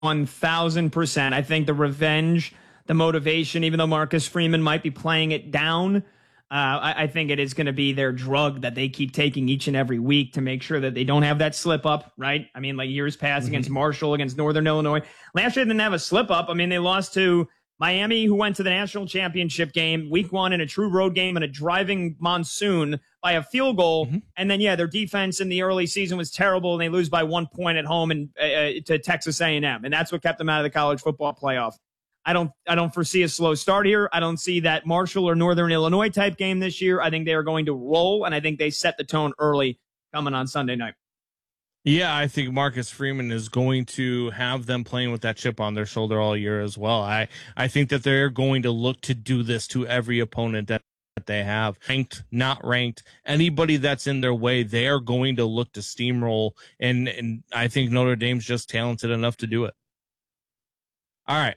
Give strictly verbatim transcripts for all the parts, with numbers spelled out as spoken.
one thousand percent. I think the revenge, the motivation, even though Marcus Freeman might be playing it down, Uh, I, I think it is going to be their drug that they keep taking each and every week to make sure that they don't have that slip up, right? I mean, like years past mm-hmm. against Marshall, against Northern Illinois. Last year they didn't have a slip up. I mean, they lost to Miami, who went to the national championship game, week one in a true road game in a driving monsoon by a field goal. Mm-hmm. And then, yeah, their defense in the early season was terrible, and they lose by one point at home and uh, to Texas A and M. And that's what kept them out of the college football playoff. I don't I don't foresee a slow start here. I don't see that Marshall or Northern Illinois type game this year. I think they are going to roll, and I think they set the tone early coming on Sunday night. Yeah, I think Marcus Freeman is going to have them playing with that chip on their shoulder all year as well. I, I think that they're going to look to do this to every opponent that, that they have. Ranked, not ranked, anybody that's in their way, they are going to look to steamroll, and, and I think Notre Dame's just talented enough to do it. All right.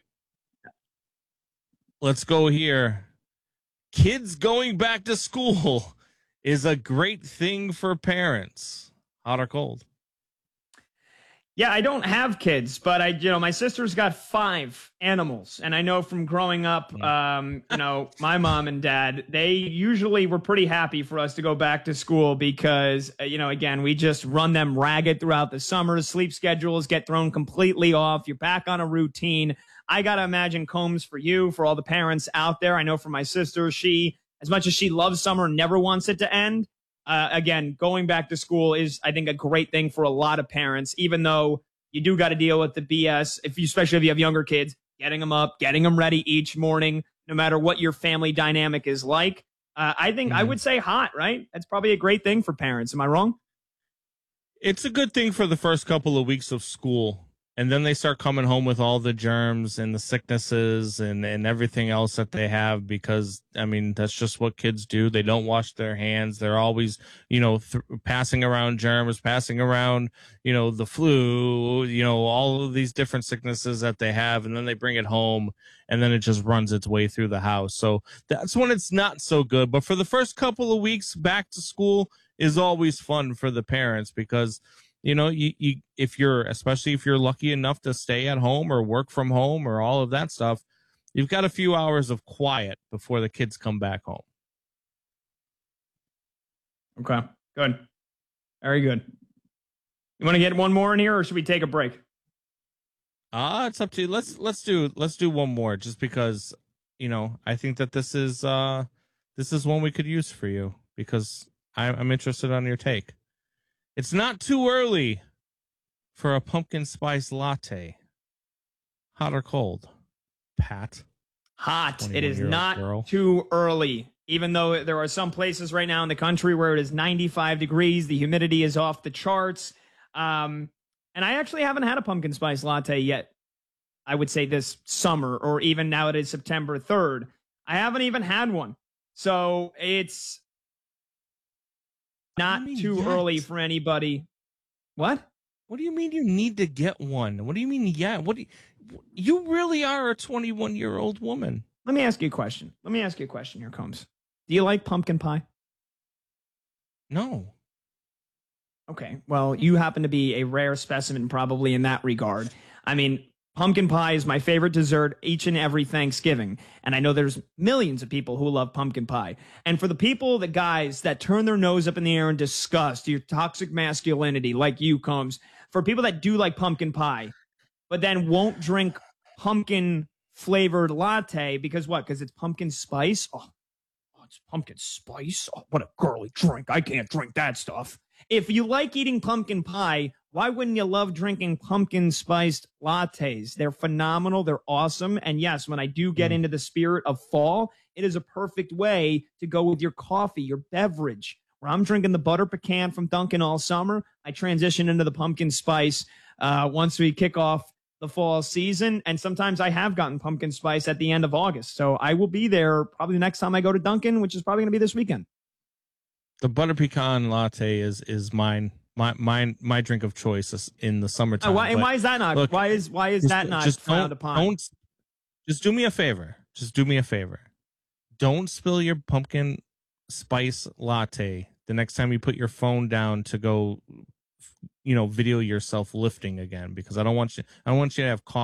Let's go here. Kids going back to school is a great thing for parents. Hot or cold? Yeah, I don't have kids, but I, you know, my sister's got five animals, and I know from growing up, um, you know, my mom and dad, they usually were pretty happy for us to go back to school because, you know, again, we just run them ragged throughout the summer. Sleep schedules get thrown completely off. You're back on a routine. I got to imagine Combs for you, for all the parents out there. I know for my sister, she, as much as she loves summer, never wants it to end. Uh, again, going back to school is, I think, a great thing for a lot of parents, even though you do got to deal with the B S, if you, especially if you have younger kids, getting them up, getting them ready each morning, no matter what your family dynamic is like. Uh, I think mm-hmm. I would say hot, right? That's probably a great thing for parents. Am I wrong? It's a good thing for the first couple of weeks of school. And then they start coming home with all the germs and the sicknesses and, and everything else that they have because, I mean, that's just what kids do. They don't wash their hands. They're always, you know, th- passing around germs, passing around, you know, the flu, you know, all of these different sicknesses that they have. And then they bring it home and then it just runs its way through the house. So that's when it's not so good. But for the first couple of weeks, back to school is always fun for the parents because, you know, you, you if you're, especially if you're lucky enough to stay at home or work from home or all of that stuff, you've got a few hours of quiet before the kids come back home. Okay, good. Very good. You want to get one more in here or should we take a break? Ah, uh, it's up to you. Let's, let's do, let's do one more just because, you know, I think that this is, uh, this is one we could use for you because I, I'm interested on your take. It's not too early for a pumpkin spice latte. Hot or cold, Pat? Hot. It is not girl. too early. Even though there are some places right now in the country where it is ninety-five degrees, the humidity is off the charts. Um, and I actually haven't had a pumpkin spice latte yet. I would say this summer, or even now it is September third. I haven't even had one. So it's not too yet? early for anybody. What? What do you mean you need to get one? What do you mean, yeah? What do you, you really are a twenty-one-year-old woman. Let me ask you a question. Let me ask you a question. Here comes. Do you like pumpkin pie? No. Okay. Well, you happen to be a rare specimen probably in that regard. I mean, pumpkin pie is my favorite dessert each and every Thanksgiving. And I know there's millions of people who love pumpkin pie. And for the people, the guys that turn their nose up in the air in disgust, your toxic masculinity like you, Combs, for people that do like pumpkin pie, but then won't drink pumpkin flavored latte because what? Because it's pumpkin spice? Oh, oh, it's pumpkin spice? Oh, what a girly drink. I can't drink that stuff. If you like eating pumpkin pie, why wouldn't you love drinking pumpkin spiced lattes? They're phenomenal. They're awesome. And yes, when I do get mm. into the spirit of fall, it is a perfect way to go with your coffee, your beverage. Where I'm drinking the butter pecan from Dunkin' all summer, I transition into the pumpkin spice uh, once we kick off the fall season. And sometimes I have gotten pumpkin spice at the end of August. So I will be there probably the next time I go to Dunkin', which is probably going to be this weekend. The butter pecan latte is is mine. My my my drink of choice in the summertime. Oh, why, and why is that not? Look, why is why is just, that not just frowned don't, upon? Don't just do me a favor. Just do me a favor. Don't spill your pumpkin spice latte the next time you put your phone down to go you know, video yourself lifting again, because I don't want you, I don't want you to have